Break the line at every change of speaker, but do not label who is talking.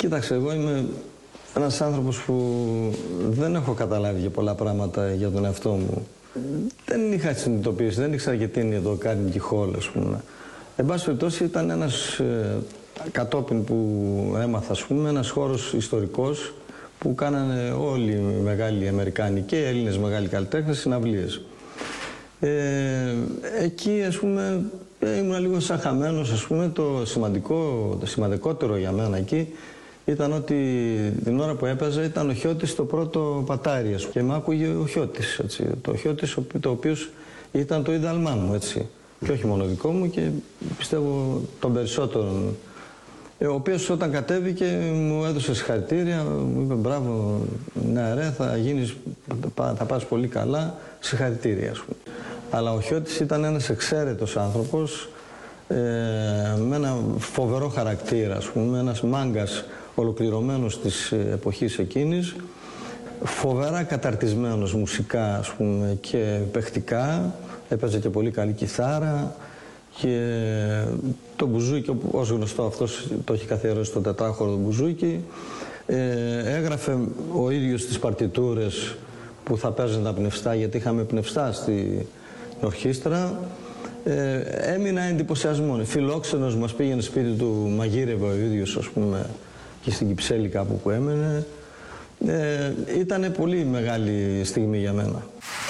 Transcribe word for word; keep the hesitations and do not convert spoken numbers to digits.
Κοίταξε, εγώ είμαι ένας άνθρωπος που δεν έχω καταλάβει και πολλά πράγματα για τον εαυτό μου. Δεν είχα συνειδητοποιήσει, δεν ήξερα και τι είναι το Carnegie Hall, ας πούμε. Εν πάση περιπτώσει, ήταν ένας, ε, κατόπιν που έμαθα, ας πούμε, ένας χώρος ιστορικός που κάνανε όλοι οι μεγάλοι Αμερικάνοι και οι Έλληνες μεγάλοι καλλιτέχνες συναυλίες. Ε, εκεί, ας πούμε, ήμουν λίγο σαν χαμένος, ας πούμε. Το σημαντικό, το σημαντικότερο για μένα εκεί ήταν ότι την ώρα που έπαιζα ήταν ο Χιώτης στο πρώτο πατάρι, ας πούμε, και με άκουγε ο Χιώτης, έτσι. Το Χιώτης, το οποίος ήταν το ίδαλμά μου, έτσι. Και όχι μόνο δικό μου και πιστεύω των περισσότερων. Ε, ο οποίος όταν κατέβηκε μου έδωσε συγχαρητήρια, μου είπε μπράβο, ναι ρε, θα γίνεις, θα πας πολύ καλά, συγχαρητήρια, ας πούμε. Αλλά ο Χιώτης ήταν ένας εξαίρετος άνθρωπος, ε, με ένα φοβερό χαρακτήρα, ας πούμε, ένας μάγκας ολοκληρωμένος της εποχής εκείνης, φοβερά καταρτισμένος μουσικά, ας πούμε, και παιχτικά, έπαιζε και πολύ καλή κιθάρα και το μπουζούκι, ως γνωστό αυτός το έχει καθιερώσει στο τετράχωρο το μπουζούκι, ε, έγραφε ο ίδιος τις παρτιτούρες που θα παίζουν τα πνευστά, γιατί είχαμε πνευστά στη ορχήστρα. Ε, έμεινα εντυπωσιασμόν. Φιλόξενος, μας πήγαινε σπίτι του, μαγείρευε ο ίδιος, ας πούμε, και στην Κυψέλη κάπου που έμενε. Ε, ήτανε πολύ μεγάλη στιγμή για μένα.